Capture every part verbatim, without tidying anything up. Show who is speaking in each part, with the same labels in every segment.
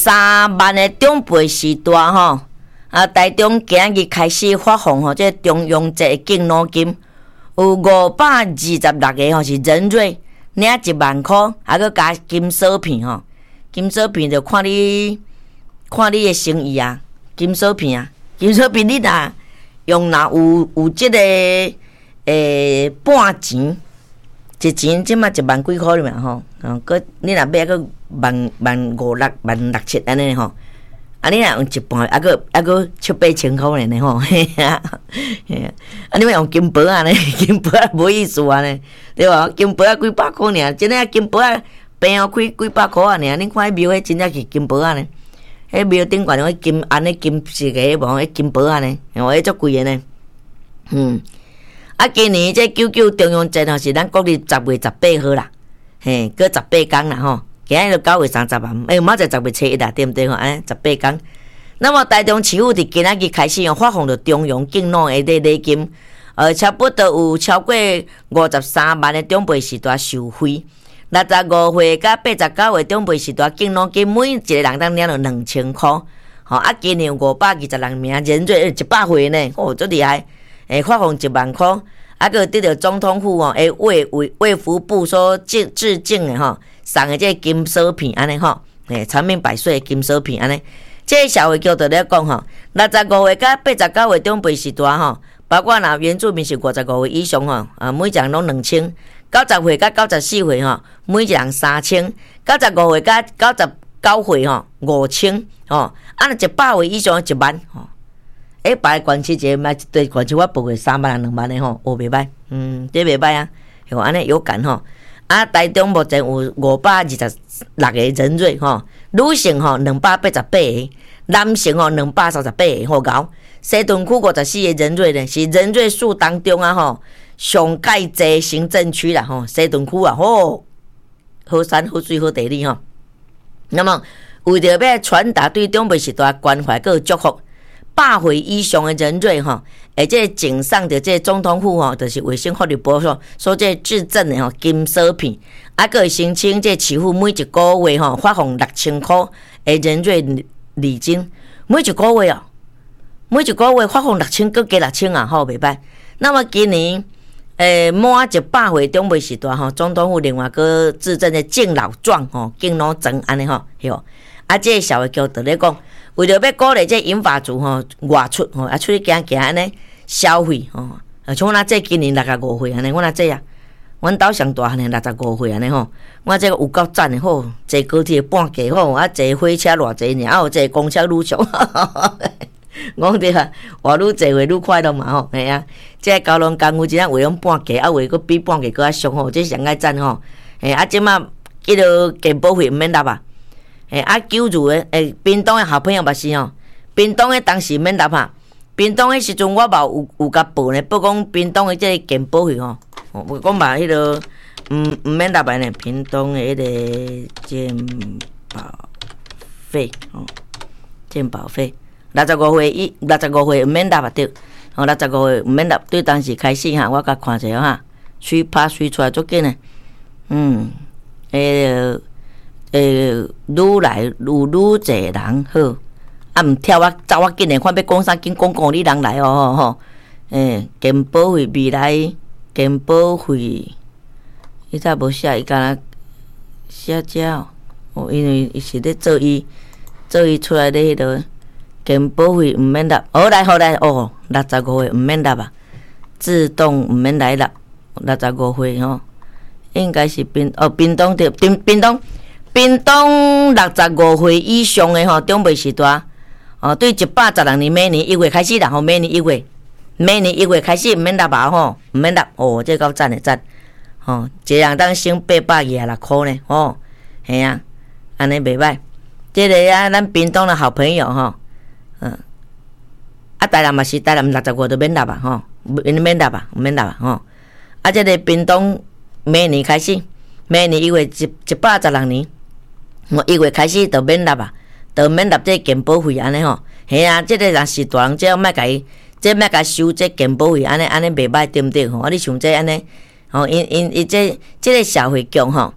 Speaker 1: 三万的长辈时代吼，啊，台中今日开始发放吼，这中央节敬老金有五百二十六个吼是人瑞，领一万块，还佫加金锁片吼，金锁片就看你看你的诚意啊，金锁片啊，金锁片你若用若有有即、这个诶、欸、半钱。一钱即马一万几箍哩嘛吼，哦，佮你若买个万万五六万六七安尼吼，啊你若用一半，啊佮啊佮七八千箍呢吼，嘿啊，嘿啊，啊你莫用金箔啊呢，金箔啊无意思啊呢，对无？金箔啊几百箍尔，真诶金箔啊平哦开几百箍啊尔，恁看迄庙迄真正是金箔啊呢，迄庙顶悬迄金安尼金是个无，迄金箔啊呢，哦，迄足贵诶呢，嗯。啊，今年这九九中央节吼是咱国历十月十八号啦，嘿，过十八天啦吼，今日就九月三十啊，哎，明仔十月初一啦，对不对吼？安十八天。那么台中市府伫今仔日开始用发放着中央敬老的礼礼金，呃，差不多有超过五十三万的长辈时代受惠，六十五岁到八十九岁长辈时代敬老金每一个人当领了两千块，吼啊，今年有五百二十六名人瑞一百岁呢，哦，足厉害。诶，发放一万块，啊，个得到总统府哦，诶，卫卫卫福部所致致敬的吼，送的这金锁片安尼吼，诶，长命百岁的金锁片安尼。这个社会局就咧讲吼，六十五岁到八十九岁长辈时代吼，包括若原住民是五十五岁以上吼，啊，每一人拢两千；九十岁到九十四岁吼，每一人三千；九十五岁到九十九岁吼，五千吼，啊，若一百岁以上一万吼。诶，别个县市一个嘛，对县市我报个三万人两万的吼，哦，袂歹，嗯，这袂歹啊，吼，安尼有感吼。啊，台中目前有五百二十六个人瑞吼，女性吼两百八十八个，男性吼两百三十八个，好高。西屯区五十四个人瑞呢，是人瑞数当中啊吼，上界济行政区啦吼，西屯区啊，吼，好山好水好地理吼。那么为着要传达对长辈时代关怀佮祝福。百岁以上的人瑞吼，而且警上的这总统府吼，就是卫生福利部所所这制赠的吼金锁片，啊，个申请这市府每一个月吼发放六千块的人瑞礼金，每一个月哦，每一个月发放六千，搁加六千啊，吼袂歹。那么今年诶满一百岁长辈时代吼，总统府另外个制赠的敬老状吼、敬老证安尼吼，哟，啊，这社会局就咧讲。为着要鼓励这银发族吼外出吼，啊出去行行安尼消费吼，啊像我这今年六十五岁安尼，我若这啊，阮兜上大汉的六十五岁安尼吼，我这个有够赞的吼，坐高铁半价吼，啊坐火车偌济呢，啊有坐公车愈俗，我哋啊，话愈坐话愈快乐嘛吼，系啊，这交通工具真正为用半价，啊为佫比半价佫较俗吼，这上爱赞吼，诶啊即马迄个健保费毋免纳啊。诶，啊，九如诶，诶，屏东诶好朋友嘛是吼，屏东诶当时免纳哈，屏东诶时阵我嘛有有甲报呢，报讲屏东诶即个健保费吼，我讲嘛迄个毋毋免纳诶呢，屏东诶迄个健保费吼，健保费六十五岁以六十五岁毋免纳啊对，吼六十五岁毋免纳，对当时开始哈，我甲看者哈，水拍水出来足紧诶，嗯，诶。诶，愈来愈愈济人好，啊毋跳啊走啊紧诶，看要讲啥紧讲讲你人来哦吼吼，诶，健保费未来健保费，伊才无写，伊敢若写遮哦，哦，因为伊是咧做伊做伊出来咧迄个健保费毋免纳，好来好来哦，六十五岁毋免纳啊，自动毋免来纳，六十五岁吼，应该是滨哦滨东对滨滨东。屏东六十五岁以上的吼，长辈时代，哦，对一百十六年每年一月开始啦，吼，每年一月，每年一月开始毋免纳吧，吼，毋免纳，哦，这够赞的赞，吼，一人当省八百二十六块呢，吼，系啊，安尼袂歹，这个啊，咱屏东的好朋友吼，嗯，啊，台南嘛是台南六十五都免纳吧，吼，免免纳吧，免纳吧，吼，啊，这个屏东每年开始，每年一月一一百十六年。我一月开始就免纳啊，就免纳这健保费安尼吼，嘿啊，这个若是大人，这莫甲伊，这莫甲收这健保费安尼安尼袂歹，对毋对吼？啊，你像这安尼，吼，因因伊这这个社会局吼，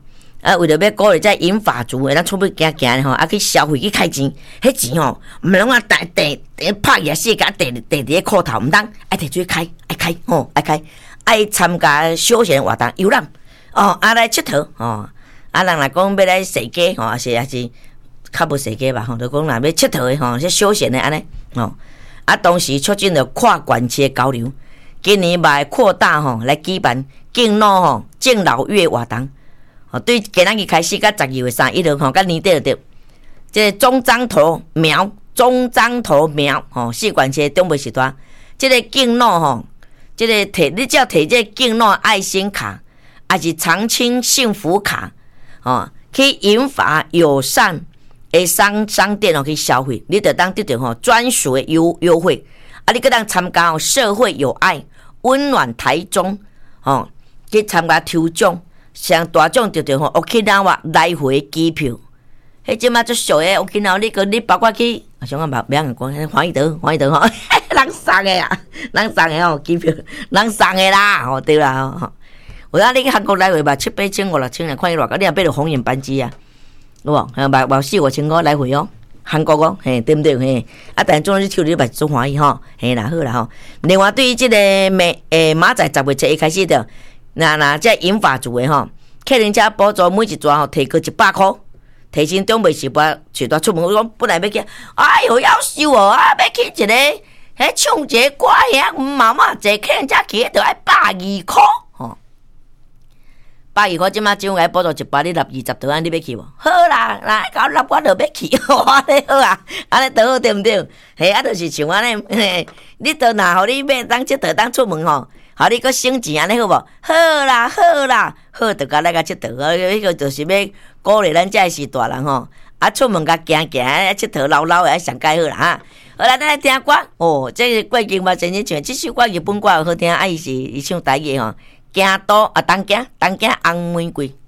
Speaker 1: 啊，为着要鼓励这银发族，咱出去行行吼，啊去消费去开钱，迄钱吼，毋能啊摕摕摕拍野死，甲摕摕伫咧裤头，毋当爱摕出去开，爱开吼，爱开，爱参加休闲活动游览，哦，啊来佚佗吼，啊人若讲要来踅街吼，还是还是较无踅街吧吼，就讲若要佚佗诶吼，即休闲诶安尼吼，啊同时促进着跨管区交流，今年嘛扩大吼来举办敬老吼敬老月活动。哦，对，今仔日开始，到十二月三十一号吼，到年底就对。这个中彰头苗，中彰头苗，吼，四管区中部时段，这个敬老吼，这个摕你只要摕这个敬老爱心卡，还是长青幸福卡，哦，去银发友善的商商店哦去消费，你就当得到吼专属的优优惠，啊，你搁当参加哦社会有爱温暖台中，哦，去参加抽奖。上大奖就着吼，Okinawa 来回机票，迄即马足俗诶，Okinawa 你个你包括去，想讲别别人讲，欢喜得欢喜得吼，人送诶啊，人送诶吼机票，人送诶啦，吼对啦吼。有当你去韩国来回吧，七八千五六千来看伊偌个，你若买着红眼班机啊，有无？还买买四五千块来回哦，韩国哦，嘿对毋对？嘿，啊，但总之抽你嘛足欢喜吼，嘿啦好啦吼。另外对于即个明诶明仔十月初一开始着。那那这银发族的吼，客人家补助每一抓吼提高一百块，提醒中袂时不时带出门。我讲本来要去，哎呦夭寿哦，啊要去一个，迄唱一个歌遐，妈妈坐客人家去都爱百二块吼，百二块即马政府来补助一百，你纳二十多万，你要去无？好啦，来搞纳我就要去，安尼好啊，安尼都好对毋对？嘿，啊，就是像安尼，嘿，你都若互你买当佚佗当出门吼。好，你搁省钱安尼好无？好啦，好啦，好，就甲咱甲佚佗啊！迄个就是要鼓励咱这是大人吼，啊，出门甲行行，啊，佚佗唠唠诶，上介好啦哈！好啦，咱来听歌哦，这个郭金嘛真正唱，这首歌日本歌好听，啊，伊是伊唱台语吼，行多啊，东行东行红玫瑰。